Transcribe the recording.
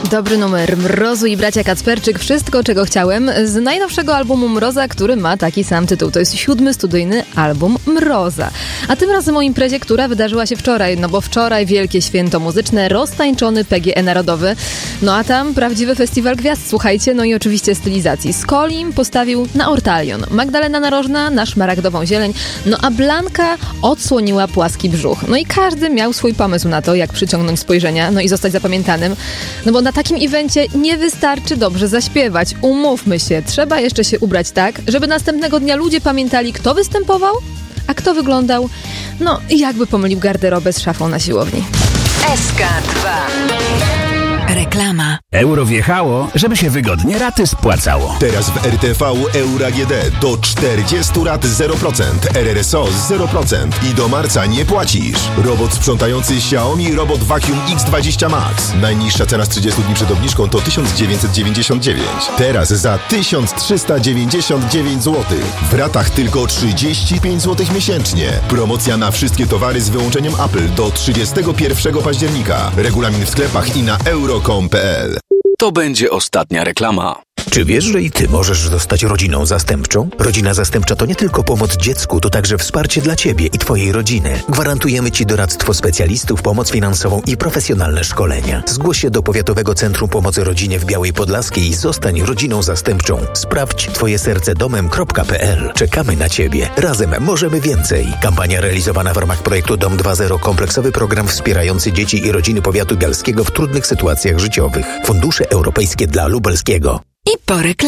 Dobry numer Mrozu i bracia Kacperczyk. Wszystko, czego chciałem, z najnowszego albumu Mroza, który ma taki sam tytuł. To jest 7. studyjny album Mroza. A tym razem o imprezie, która wydarzyła się wczoraj, no bo wczoraj wielkie święto muzyczne, roztańczony PGE Narodowy. No a tam prawdziwy festiwal gwiazd, słuchajcie, no i oczywiście stylizacji. Skolim postawił na Ortalion, Magdalena Narożna na szmaragdową zieleń, no a Blanka odsłoniła płaski brzuch. No i każdy miał swój pomysł na to, jak przyciągnąć spojrzenia, no i zostać zapamiętanym. No bo na takim evencie nie wystarczy dobrze zaśpiewać. Umówmy się, trzeba jeszcze się ubrać tak, żeby następnego dnia ludzie pamiętali, kto występował, a kto wyglądał, no jakby pomylił garderobę z szafą na siłowni. SK2. Reklama. Euro wjechało, żeby się wygodnie raty spłacało. Teraz w RTV Euro AGD do 40 rat 0%, RRSO 0% i do marca nie płacisz. Robot sprzątający Xiaomi Robot Vacuum X20 Max. Najniższa cena z 30 dni przed obniżką to 1999. Teraz za 1399 zł. W ratach tylko 35 zł miesięcznie. Promocja na wszystkie towary z wyłączeniem Apple do 31 października. Regulamin w sklepach i na euro.com.pl. To będzie ostatnia reklama. Czy wiesz, że i ty możesz zostać rodziną zastępczą? Rodzina zastępcza to nie tylko pomoc dziecku, to także wsparcie dla ciebie i twojej rodziny. Gwarantujemy ci doradztwo specjalistów, pomoc finansową i profesjonalne szkolenia. Zgłoś się do Powiatowego Centrum Pomocy Rodzinie w Białej Podlaskiej i zostań rodziną zastępczą. Sprawdź twojesercedomem.pl. Czekamy na ciebie. Razem możemy więcej. Kampania realizowana w ramach projektu Dom 2.0. Kompleksowy program wspierający dzieci i rodziny powiatu bialskiego w trudnych sytuacjach życiowych. Fundusze europejskie dla lubelskiego. I po reklamie.